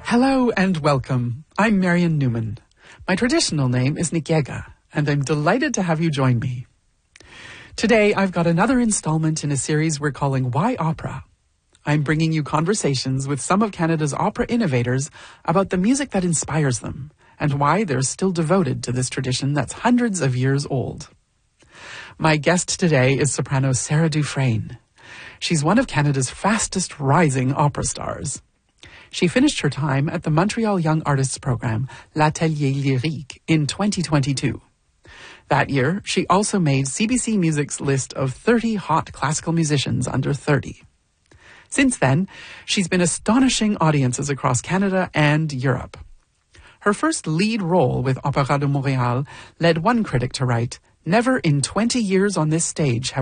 Hello and welcome. I'm Marion Newman. My traditional name is Nikiega, and I'm delighted to have you join me. Today, I've got another installment in a series we're calling Why Opera? I'm bringing you conversations with some of Canada's opera innovators about the music that inspires them and why they're still devoted to this tradition that's hundreds of years old. My guest today is soprano Sarah Dufresne. She's one of Canada's fastest rising opera stars. She finished her time at the Montreal Young Artists Program, L'Atelier Lyrique, in 2022. That year, she also made CBC Music's list of 30 hot classical musicians under 30. Since then, she's been astonishing audiences across Canada and Europe. Her first lead role with Opéra de Montréal led one critic to write, "Never in 20 years on this stage have